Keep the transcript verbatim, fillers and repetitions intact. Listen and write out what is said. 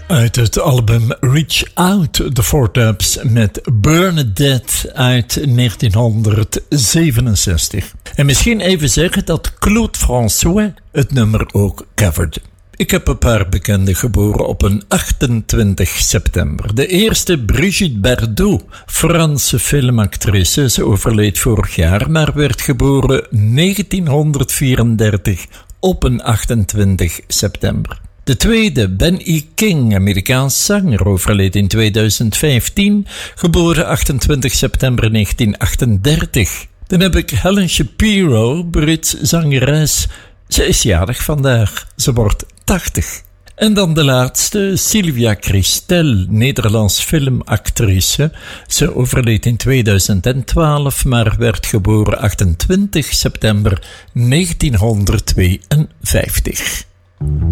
Uit het album Reach Out, de Four Tops met Bernadette uit negentienhonderdzevenenzestig. En misschien even zeggen dat Claude François het nummer ook coverde. Ik heb een paar bekenden geboren op een achtentwintig september. De eerste, Brigitte Bardot, Franse filmactrice. Ze overleed vorig jaar, maar werd geboren negentienhonderdvierendertig op een achtentwintig september. De tweede, Ben E. King, Amerikaans zanger, overleed in tweeduizend vijftien, geboren achtentwintig september negentien achtendertig. Dan heb ik Helen Shapiro, Brits zangeres. Ze is jarig vandaag, ze wordt tachtig. En dan de laatste, Sylvia Christel, Nederlands filmactrice. Ze overleed in tweeduizend twaalf, maar werd geboren achtentwintig september negentienhonderdtweeënvijftig.